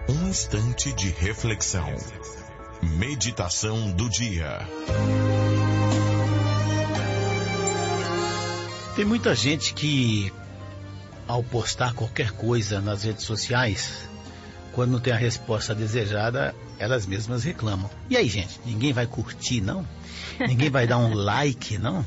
Um instante de reflexão. Meditação do dia. Tem muita gente que, ao postar qualquer coisa nas redes sociais, quando não tem a resposta desejada, elas mesmas reclamam. E aí, gente, ninguém vai curtir, não? Ninguém vai dar um like, não?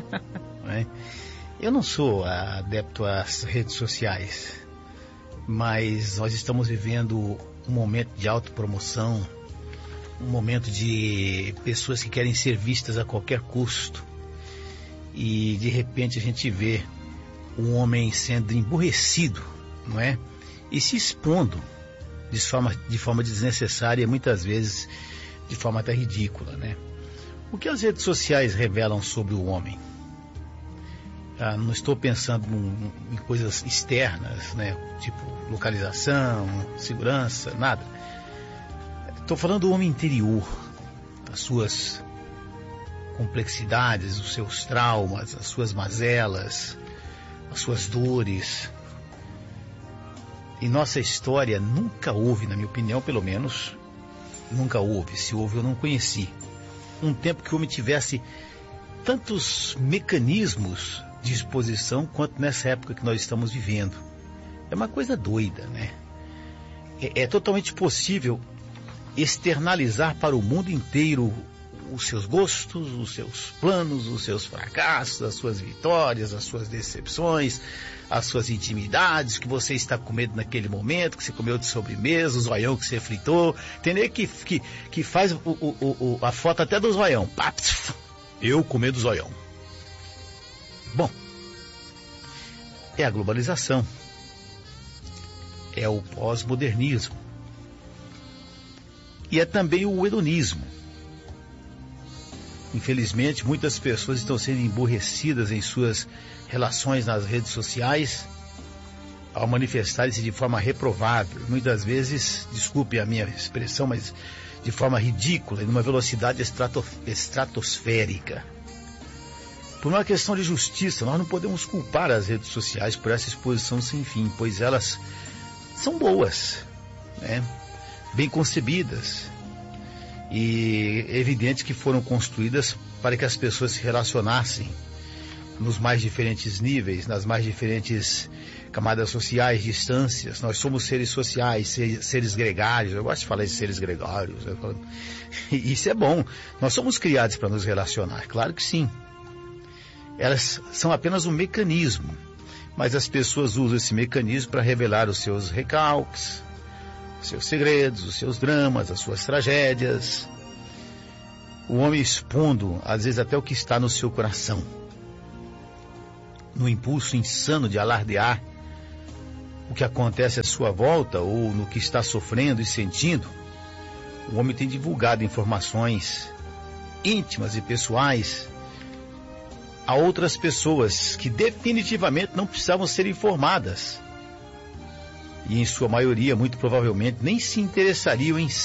Eu não sou adepto às redes sociais, mas nós estamos vivendo um momento de autopromoção, um momento de pessoas que querem ser vistas a qualquer custo. E de repente a gente vê um homem sendo emburrecido, não é? E se expondo de forma desnecessária, muitas vezes de forma até ridícula, né? O que as redes sociais revelam sobre o homem? Não estou pensando em coisas externas, né? Tipo localização, segurança, nada. Estou falando do homem interior, as suas complexidades, os seus traumas, as suas mazelas, as suas dores. Em nossa história nunca houve, na minha opinião, pelo menos, nunca houve. Se houve, eu não conheci. Um tempo que o homem tivesse tantos mecanismos de exposição quanto nessa época que nós estamos vivendo. É uma coisa doida, né? É totalmente possível externalizar para o mundo inteiro os seus gostos, os seus planos, os seus fracassos, as suas vitórias, as suas decepções, as suas intimidades, que você está comendo naquele momento, que você comeu de sobremesa, o zoião que você fritou. Tem nem que faz a foto até do zoião. Eu comendo zoião. Bom, é a globalização, é o pós-modernismo e é também o hedonismo. Infelizmente, muitas pessoas estão sendo emburrecidas em suas relações nas redes sociais ao manifestarem-se de forma reprovável, muitas vezes, desculpe a minha expressão, mas de forma ridícula e numa velocidade estratosférica. Por uma questão de justiça, nós não podemos culpar as redes sociais por essa exposição sem fim, pois elas são boas, né? Bem concebidas e é evidente que foram construídas para que as pessoas se relacionassem nos mais diferentes níveis, nas mais diferentes camadas sociais, distâncias. Nós somos seres sociais, seres gregários. Eu gosto de falar de seres gregários. E isso é bom. Nós somos criados para nos relacionar, claro que sim. Elas são apenas um mecanismo, mas as pessoas usam esse mecanismo para revelar os seus recalques, os seus segredos, os seus dramas, as suas tragédias. O homem expondo, às vezes, até o que está no seu coração. No impulso insano de alardear o que acontece à sua volta ou no que está sofrendo e sentindo, o homem tem divulgado informações íntimas e pessoais a outras pessoas que definitivamente não precisavam ser informadas. E em sua maioria, muito provavelmente, nem se interessariam em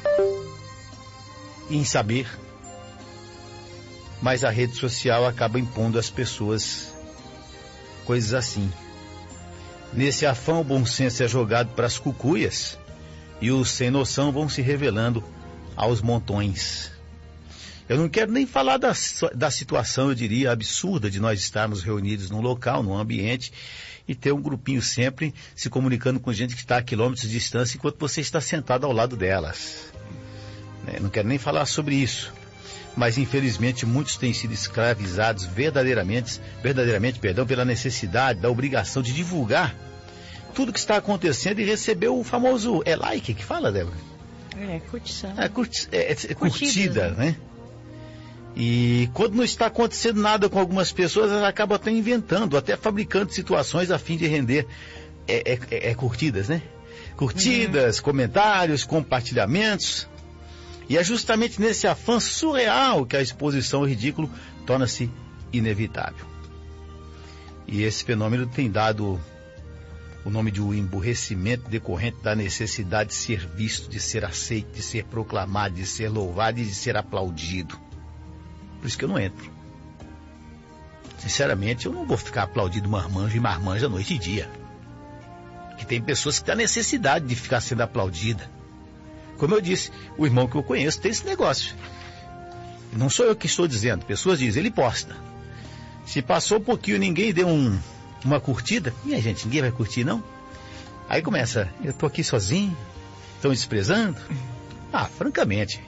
saber. Mas a rede social acaba impondo às pessoas coisas assim. Nesse afã, o bom senso é jogado para as cucuias e os sem noção vão se revelando aos montões. Eu não quero nem falar da situação, eu diria, absurda de nós estarmos reunidos num local, num ambiente, e ter um grupinho sempre se comunicando com gente que está a quilômetros de distância enquanto você está sentado ao lado delas. Não quero nem falar sobre isso. Mas, infelizmente, muitos têm sido escravizados verdadeiramente, pela necessidade, da obrigação de divulgar tudo que está acontecendo e receber o famoso, like que fala, Débora? Curtição. Curtida, né? E quando não está acontecendo nada com algumas pessoas, elas acabam até inventando, até fabricando situações a fim de render curtidas, né? Curtidas, comentários, compartilhamentos. E é justamente nesse afã surreal que a exposição ao ridículo torna-se inevitável. E esse fenômeno tem dado o nome de um emburrecimento decorrente da necessidade de ser visto, de ser aceito, de ser proclamado, de ser louvado e de ser aplaudido. Por isso que eu não entro. Sinceramente, eu não vou ficar aplaudindo marmanjo e marmanja noite e dia. que tem pessoas que têm a necessidade de ficar sendo aplaudida. Como eu disse, o irmão que eu conheço tem esse negócio. Não sou eu que estou dizendo, pessoas dizem, ele posta. Se passou um pouquinho e ninguém deu uma curtida, minha gente, ninguém vai curtir não? Aí começa, eu tô aqui sozinho, estão desprezando? Francamente,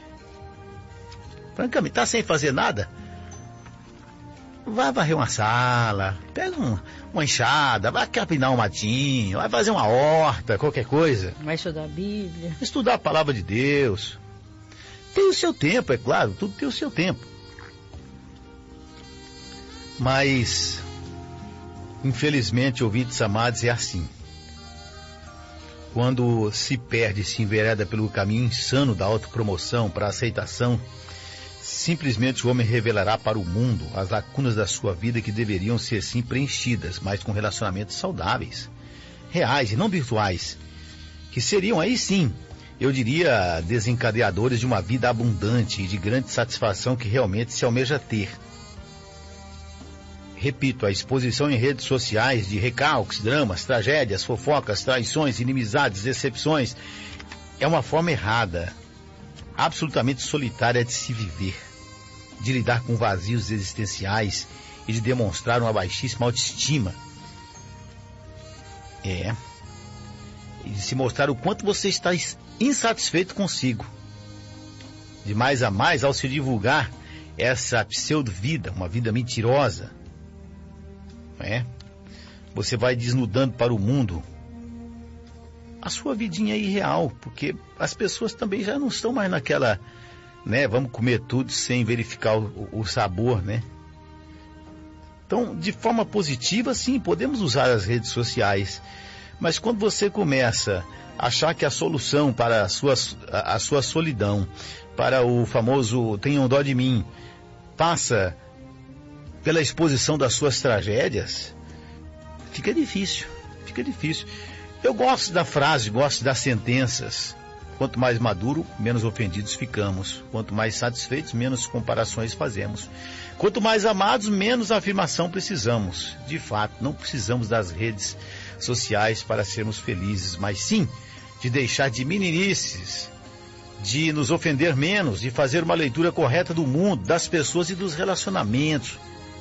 tá sem fazer nada? Vai varrer uma sala, pega uma enxada, vai capinar um matinho, vai fazer uma horta, qualquer coisa. Vai estudar a Bíblia. Estudar a palavra de Deus. Tem o seu tempo, é claro, tudo tem o seu tempo. Mas, infelizmente, ouvintes amados, é assim. Quando se perde, se envereda pelo caminho insano da autopromoção para a aceitação, simplesmente o homem revelará para o mundo as lacunas da sua vida que deveriam ser sim preenchidas, mas com relacionamentos saudáveis, reais e não virtuais, que seriam aí sim, eu diria, desencadeadores de uma vida abundante e de grande satisfação que realmente se almeja ter. Repito, a exposição em redes sociais de recalques, dramas, tragédias, fofocas, traições, inimizades, decepções, é uma forma errada, absolutamente solitária de se viver, de lidar com vazios existenciais e de demonstrar uma baixíssima autoestima. E de se mostrar o quanto você está insatisfeito consigo. De mais a mais, ao se divulgar essa pseudo-vida, uma vida mentirosa, você vai desnudando para o mundo a sua vidinha irreal, porque as pessoas também já não estão mais naquela, vamos comer tudo sem verificar o sabor, Então, de forma positiva, sim, podemos usar as redes sociais, mas quando você começa a achar que a solução para a sua solidão, para o famoso tenham dó de mim, passa pela exposição das suas tragédias, fica difícil. Eu gosto da frase, gosto das sentenças. Quanto mais maduro, menos ofendidos ficamos. Quanto mais satisfeitos, menos comparações fazemos. Quanto mais amados, menos afirmação precisamos. De fato, não precisamos das redes sociais para sermos felizes, mas sim de deixar de meninices, de nos ofender menos, de fazer uma leitura correta do mundo, das pessoas e dos relacionamentos.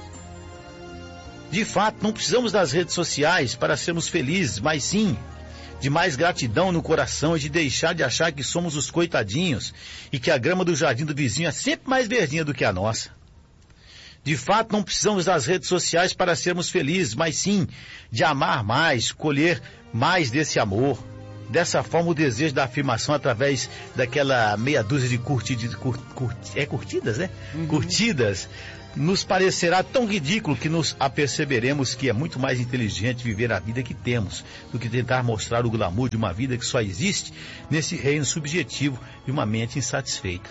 De fato, não precisamos das redes sociais para sermos felizes, mas sim de mais gratidão no coração e de deixar de achar que somos os coitadinhos e que a grama do jardim do vizinho é sempre mais verdinha do que a nossa. De fato, não precisamos das redes sociais para sermos felizes, mas sim de amar mais, colher mais desse amor. Dessa forma, o desejo da afirmação através daquela meia dúzia de curtidas, Curtidas, nos parecerá tão ridículo que nos aperceberemos que é muito mais inteligente viver a vida que temos do que tentar mostrar o glamour de uma vida que só existe nesse reino subjetivo de uma mente insatisfeita.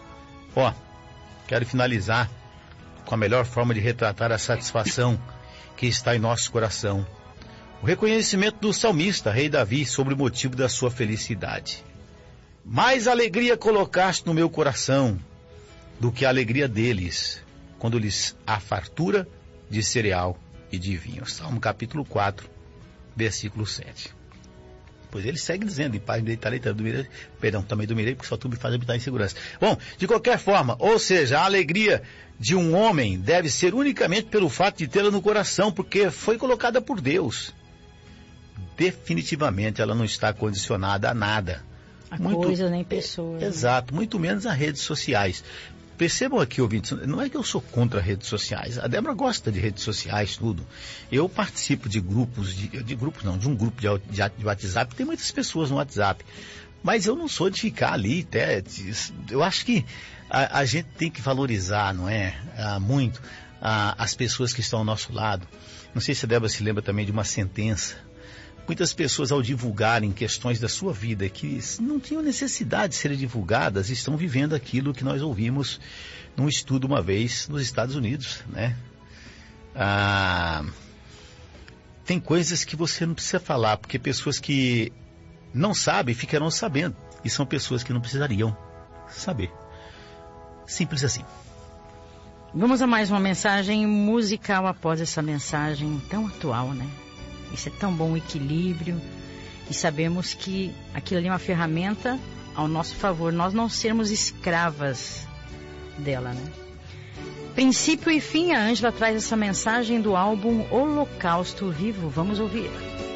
Quero finalizar com a melhor forma de retratar a satisfação que está em nosso coração. O reconhecimento do salmista, rei Davi, sobre o motivo da sua felicidade. Mais alegria colocaste no meu coração do que a alegria deles, quando lhes há fartura de cereal e de vinho. Salmo capítulo 4, versículo 7. Pois ele segue dizendo, também dormirei, porque só tu me faz habitar em segurança. Bom, de qualquer forma, ou seja, a alegria de um homem deve ser unicamente pelo fato de tê-la no coração, porque foi colocada por Deus. Definitivamente ela não está condicionada a nada. Coisa nem pessoa. Exato, muito menos a redes sociais. Percebam aqui, ouvintes, não é que eu sou contra redes sociais. A Débora gosta de redes sociais, tudo. Eu participo de grupos, de um grupo de WhatsApp. Tem muitas pessoas no WhatsApp. Mas eu não sou de ficar ali. Eu acho que a gente tem que valorizar, não é? Muito as pessoas que estão ao nosso lado. Não sei se a Débora se lembra também de uma sentença. Muitas pessoas, ao divulgarem questões da sua vida que não tinham necessidade de serem divulgadas, estão vivendo aquilo que nós ouvimos num estudo uma vez nos Estados Unidos, Tem coisas que você não precisa falar, porque pessoas que não sabem ficarão sabendo, e são pessoas que não precisariam saber. Simples assim. Vamos a mais uma mensagem musical após essa mensagem tão atual, Isso é tão bom, o equilíbrio e sabemos que aquilo ali é uma ferramenta ao nosso favor, nós não sermos escravas dela, né? Princípio e fim, a Ângela traz essa mensagem do álbum Holocausto Vivo. Vamos ouvir.